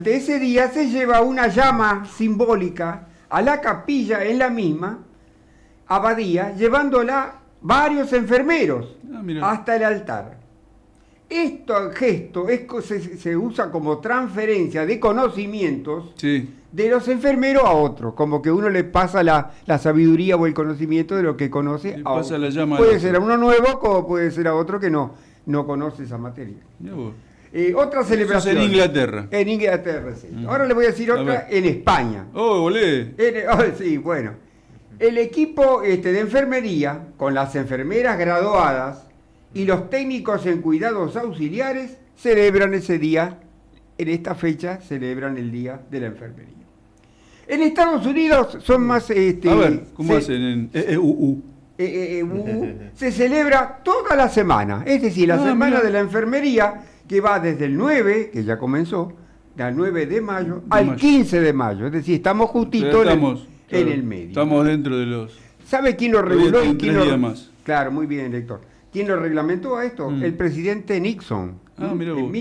De ese día se lleva una llama simbólica a la capilla en la misma abadía, llevándola varios enfermeros hasta el altar. Este gesto se usa como transferencia de conocimientos de los enfermeros a otros, como que uno le pasa la sabiduría o el conocimiento de lo que conoce a otro. Puede ser a uno nuevo como puede ser a otro que no conoce esa materia. Otra celebración. Eso es en Inglaterra. En Inglaterra, sí. Ahora le voy a decir otra en España. ¡Oh, olé! Sí, bueno. El equipo de enfermería, con las enfermeras graduadas y los técnicos en cuidados auxiliares, celebran ese día, en esta fecha, celebran el Día de la Enfermería. En Estados Unidos son más... a ver, ¿cómo hacen en EUU? Se celebra toda la semana, es decir, la semana de la enfermería, que va desde el 9, que ya comenzó, del 9 de mayo al 15 de mayo. Es decir, estamos justitos en el medio. Estamos dentro de los... ¿Sabe quién lo reguló y quién lo... más. Claro, muy bien, Héctor. ¿Quién lo reglamentó a esto? El presidente Nixon, en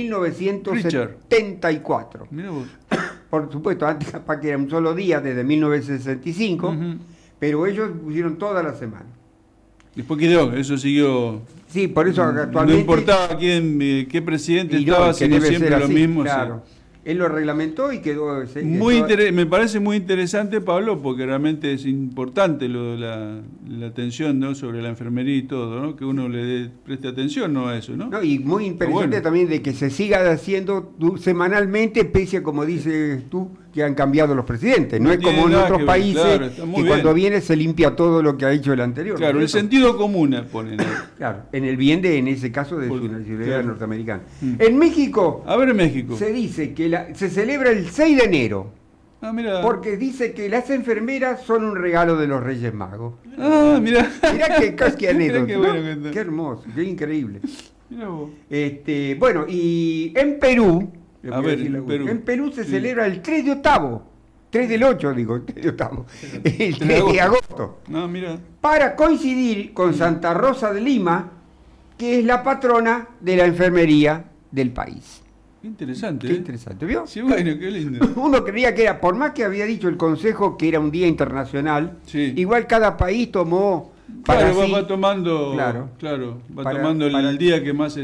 1974. Mirá vos. Por supuesto, antes capaz que era un solo día, desde 1965, pero ellos pusieron toda la semana. Después quedó, eso siguió. Sí, por eso actualmente... No importaba qué presidente estaba, sino siempre lo mismo. Claro. Sí. Él lo reglamentó y quedó... Me parece muy interesante, Pablo, porque realmente es importante la atención, ¿no?, sobre la enfermería y todo, ¿no?, que uno preste atención, ¿no?, a eso, ¿no? Y muy interesante también de que se siga haciendo semanalmente, pese a, como dices tú, que han cambiado los presidentes. No es como en otros países, que cuando viene se limpia todo lo que ha hecho el anterior. Claro, ¿no? El sentido común ponen. Claro, en el bien en ese caso, de su nacionalidad norteamericana. En México, se dice que se celebra el 6 de enero. Porque dice que las enfermeras son un regalo de los Reyes Magos. Mirá qué anécdota. Qué hermoso, qué increíble. Mirá vos. Bueno, y en Perú, en Perú se celebra el 3 de octavo. 3 del 8, digo, 3 de octavo. El 3 de agosto. Para coincidir con Santa Rosa de Lima, que es la patrona de la enfermería del país. Qué interesante. Qué interesante, ¿vio? Sí, bueno, qué lindo. Uno creía que era, por más que había dicho el Consejo que era un día internacional, igual cada país tomó para sí. Va tomando, tomando el día que más...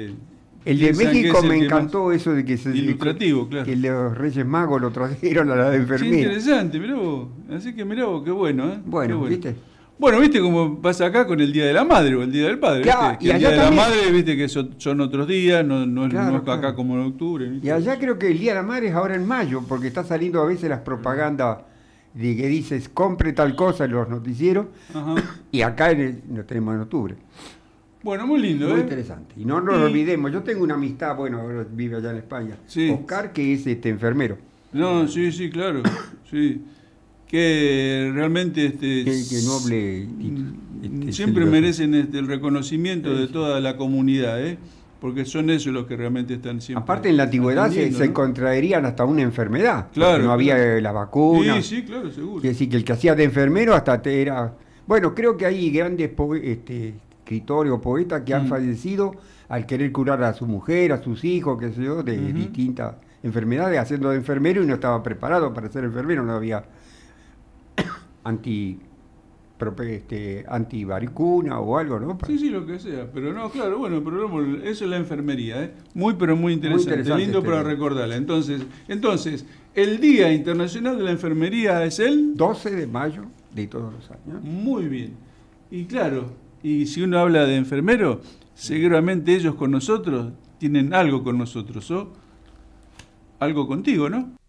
El de México me encantó eso de que ilustrativo, que los Reyes Magos lo trajeron a la enfermera. Sí, interesante, mirá vos. Así que mirá vos, qué bueno, ¿eh? Bueno, ¿viste? Bueno, viste cómo pasa acá con el Día de la Madre o el Día del Padre, claro, ¿viste? Que el Día de la Madre, viste que son otros días, no es acá como en octubre. ¿Viste? Y allá creo que el Día de la Madre es ahora en mayo, porque está saliendo a veces las propagandas de que dices compre tal cosa en los noticieros, y acá lo tenemos en octubre. Bueno, muy lindo, muy interesante. Y no nos olvidemos, yo tengo una amistad, vive allá en España, Oscar, que es enfermero. No, sí, claro, sí. Que realmente que noble siempre merecen el reconocimiento de toda la comunidad, porque son ellos los que realmente están siempre. Aparte, en la antigüedad se contraerían hasta una enfermedad, no había la vacuna. Sí, claro, seguro. Quiere decir que el que hacía de enfermero hasta era... Bueno, creo que hay grandes escritores o poetas que han fallecido al querer curar a su mujer, a sus hijos, qué sé yo, de distintas enfermedades, haciendo de enfermero, y no estaba preparado para ser enfermero, no había antivaricuna o algo, ¿no? Sí, lo que sea, pero no, claro, bueno, pero eso es la enfermería, pero muy interesante, lindo para recordarla. Entonces, el Día Internacional de la Enfermería es el 12 de mayo de todos los años. Muy bien. Y claro, y si uno habla de enfermero, seguramente ellos con nosotros tienen algo con nosotros, o algo contigo, ¿no?